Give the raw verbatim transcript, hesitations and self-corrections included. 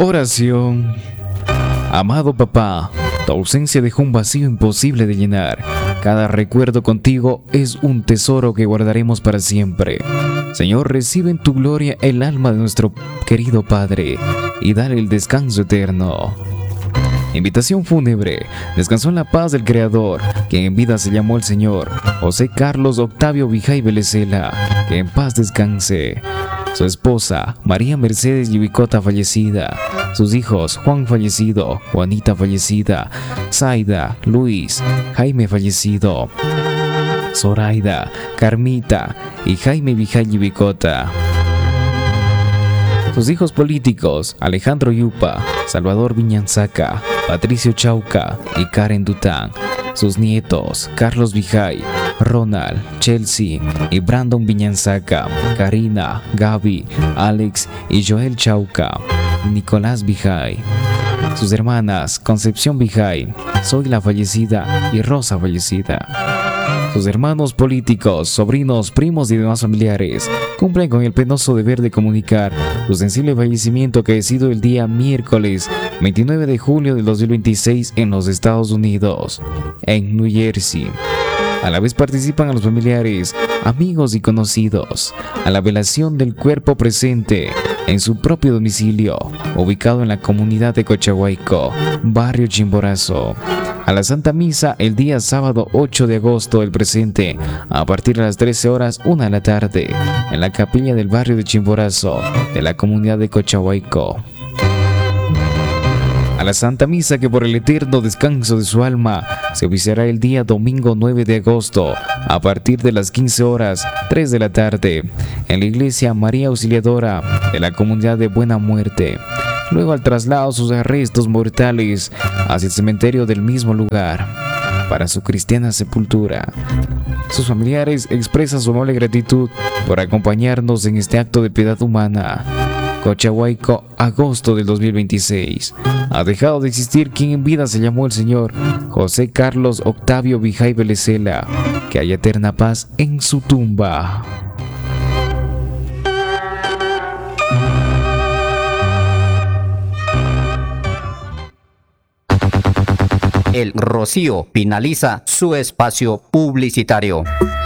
Oración. Amado papá, tu ausencia dejó un vacío imposible de llenar. Cada recuerdo contigo es un tesoro que guardaremos para siempre. Señor, recibe en tu gloria el alma de nuestro querido padre y dale el descanso eterno. Invitación fúnebre. Descansó en la paz del Creador, quien en vida se llamó el Señor José Carlos Octavio Vijay Belecela, que en paz descanse. Su esposa, María Mercedes Yubicota, fallecida. Sus hijos, Juan fallecido, Juanita fallecida, Zaida, Luis, Jaime fallecido, Zoraida, Carmita y Jaime Vijay Yubicota. Sus hijos políticos, Alejandro Yupa, Salvador Viñanzaca, Patricio Chauca y Karen Dután. Sus nietos, Carlos Vijay, Ronald, Chelsea y Brandon Viñanzaca, Karina, Gaby, Alex y Joel Chauca, Nicolás Vijay. Sus hermanas, Concepción Vijay, Zoila fallecida y Rosa fallecida. Sus hermanos políticos, sobrinos, primos y demás familiares cumplen con el penoso deber de comunicar su sensible fallecimiento acaecido el día miércoles veintinueve de julio del dos mil veintiséis en los Estados Unidos, en New Jersey. A la vez participan a los familiares, amigos y conocidos a la velación del cuerpo presente en su propio domicilio, ubicado en la comunidad de Cochahuayco, barrio Chimborazo. A la Santa Misa el día sábado ocho de agosto del presente, a partir de las trece horas una de la tarde, en la capilla del barrio de Chimborazo, de la comunidad de Cochahuayco. A la Santa Misa, que por el eterno descanso de su alma se oficiará el día domingo nueve de agosto a partir de las quince horas tres de la tarde en la iglesia María Auxiliadora de la comunidad de Buena Muerte. Luego al traslado sus restos mortales hacia el cementerio del mismo lugar para su cristiana sepultura. Sus familiares expresan su amable gratitud por acompañarnos en este acto de piedad humana. Cochahuayco, agosto del dos mil veintiséis. Ha dejado de existir quien en vida se llamó el Señor José Carlos Octavio Vijay Belecela. Que haya eterna paz en su tumba. El Rocío finaliza su espacio publicitario.